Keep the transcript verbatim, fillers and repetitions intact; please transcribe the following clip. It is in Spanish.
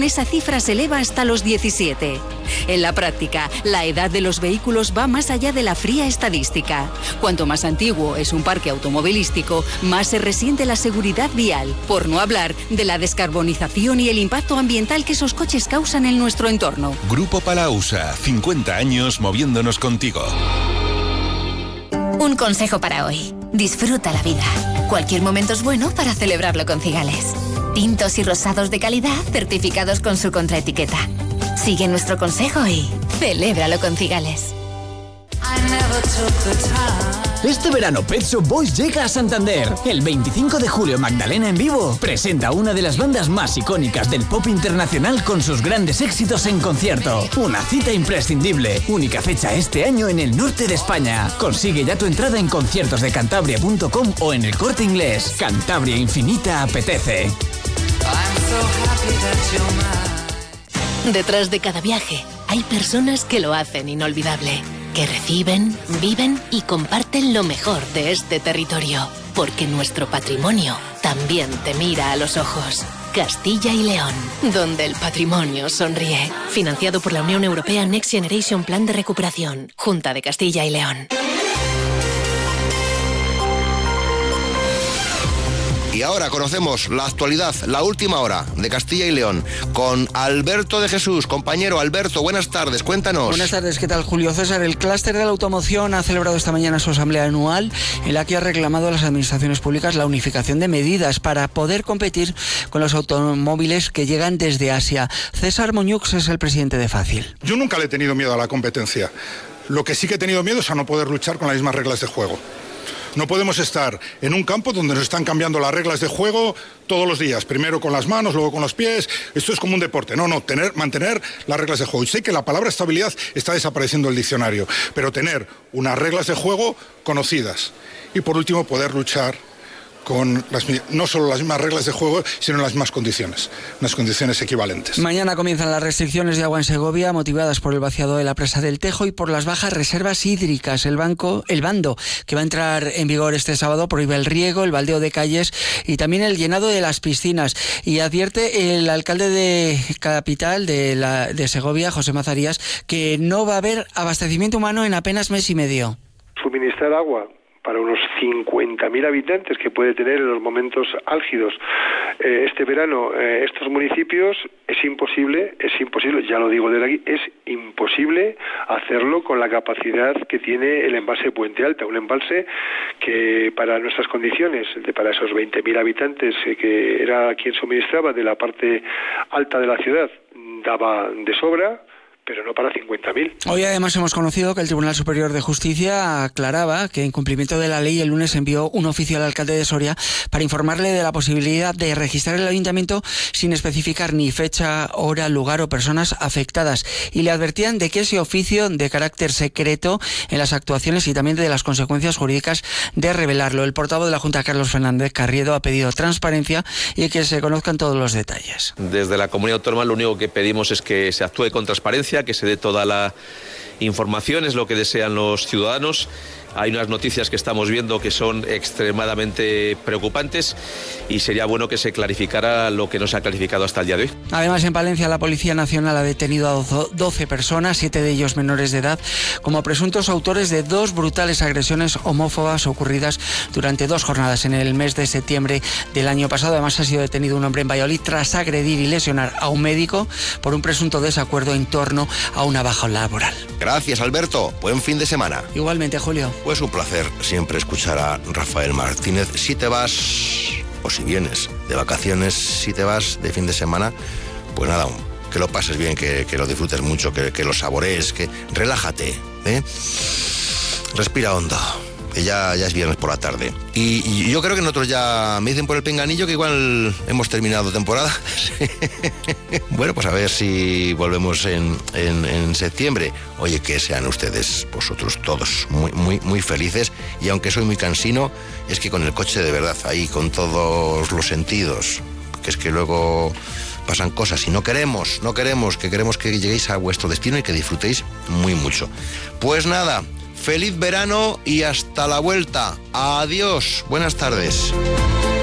esa cifra se eleva hasta los diecisiete. En la práctica, la edad de los vehículos va más allá de la fría estadística. Cuanto más antiguo es un parque automovilístico, más se resiente la seguridad vial, por no hablar de la descarbonización y el impacto ambiental que esos coches causan en nuestro entorno. Grupo Palausa, cincuenta años moviéndonos contigo. Un consejo para hoy. Disfruta la vida. Cualquier momento es bueno para celebrarlo con Cigales. Tintos y rosados de calidad certificados con su contraetiqueta. Sigue nuestro consejo y celébralo con Cigales. Este verano Pet Shop Boys llega a Santander. El veinticinco de julio Magdalena en vivo presenta una de las bandas más icónicas del pop internacional con sus grandes éxitos en concierto. Una cita imprescindible. Única fecha este año en el norte de España. Consigue ya tu entrada en conciertos de cantabria punto com o en el Corte Inglés. Cantabria Infinita apetece. Detrás de cada viaje hay personas que lo hacen inolvidable, que reciben, viven y comparten lo mejor de este territorio, porque nuestro patrimonio también te mira a los ojos. Castilla y León, donde el patrimonio sonríe. Financiado por la Unión Europea Next Generation Plan de Recuperación, Junta de Castilla y León. Y ahora conocemos la actualidad, la última hora de Castilla y León, con Alberto de Jesús. Compañero Alberto, buenas tardes, cuéntanos. Buenas tardes, ¿qué tal, Julio César? El clúster de la automoción ha celebrado esta mañana su asamblea anual, en la que ha reclamado a las administraciones públicas la unificación de medidas para poder competir con los automóviles que llegan desde Asia. César Moñux es el presidente de Fácil. Yo nunca le he tenido miedo a la competencia. Lo que sí que he tenido miedo es a no poder luchar con las mismas reglas de juego. No podemos estar en un campo donde nos están cambiando las reglas de juego todos los días. Primero con las manos, luego con los pies. Esto es como un deporte. No, no, tener, mantener las reglas de juego. Y sé que la palabra estabilidad está desapareciendo del diccionario, pero tener unas reglas de juego conocidas. Y por último, poder luchar con las, no solo las mismas reglas de juego, sino las mismas condiciones, unas condiciones equivalentes. Mañana comienzan las restricciones de agua en Segovia, motivadas por el vaciado de la presa del Tejo y por las bajas reservas hídricas. El banco, el bando que va a entrar en vigor este sábado prohíbe el riego, el baldeo de calles y también el llenado de las piscinas. Y advierte el alcalde de capital de, la, de Segovia, José Mazarías, que no va a haber abastecimiento humano en apenas mes y medio. Suministrar agua para unos cincuenta mil habitantes que puede tener en los momentos álgidos eh, este verano, eh, estos municipios, es imposible, es imposible, ya lo digo desde aquí, es imposible hacerlo con la capacidad que tiene el embalse Puente Alta, un embalse que para nuestras condiciones, de para esos veinte mil habitantes, eh, que era quien suministraba de la parte alta de la ciudad, daba de sobra, pero no para cincuenta mil. Hoy además hemos conocido que el Tribunal Superior de Justicia aclaraba que en cumplimiento de la ley el lunes envió un oficio al alcalde de Soria para informarle de la posibilidad de registrar el ayuntamiento sin especificar ni fecha, hora, lugar o personas afectadas, y le advertían de que ese oficio de carácter secreto en las actuaciones y también de las consecuencias jurídicas de revelarlo. El portavoz de la Junta, Carlos Fernández Carriedo, ha pedido transparencia y que se conozcan todos los detalles. Desde la Comunidad Autónoma lo único que pedimos es que se actúe con transparencia, que se dé toda la información, es lo que desean los ciudadanos. Hay unas noticias que estamos viendo que son extremadamente preocupantes y sería bueno que se clarificara lo que no se ha clarificado hasta el día de hoy. Además, en Palencia, la Policía Nacional ha detenido a doce personas, siete de ellos menores de edad, como presuntos autores de dos brutales agresiones homófobas ocurridas durante dos jornadas en el mes de septiembre del año pasado. Además, ha sido detenido un hombre en Valladolid tras agredir y lesionar a un médico por un presunto desacuerdo en torno a una baja laboral. Gracias, Alberto. Buen fin de semana. Igualmente, Julio. Pues un placer siempre escuchar a Rafael Martínez. Si te vas, o si vienes de vacaciones, si te vas de fin de semana, pues nada, que lo pases bien, que, que lo disfrutes mucho, que, que lo saborees, que relájate, ¿eh? Respira hondo, que ya, ya es viernes por la tarde. Y, y yo creo que nosotros ya, me dicen por el pinganillo que igual hemos terminado temporada. Bueno, pues a ver si volvemos en, en, en septiembre. Oye, que sean ustedes, vosotros todos, muy, muy, muy felices. Y aunque soy muy cansino, es que con el coche de verdad, ahí con todos los sentidos, que es que luego pasan cosas y no queremos, no queremos, que queremos que lleguéis a vuestro destino y que disfrutéis muy mucho. Pues nada, feliz verano y hasta la vuelta. Adiós, buenas tardes.